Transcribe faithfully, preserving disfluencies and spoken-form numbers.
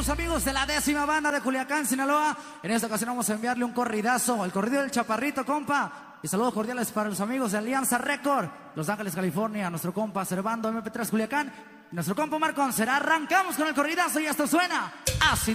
los amigos de la décima banda de Culiacán, Sinaloa. En esta ocasión vamos a enviarle un corridazo, el corrido del Chaparrito, compa. Y saludos cordiales para los amigos de Alianza Record, Los Ángeles, California, nuestro compa Servando M P tres Culiacán, nuestro compa Marcon. Será, arrancamos con el corridazo y esto suena así.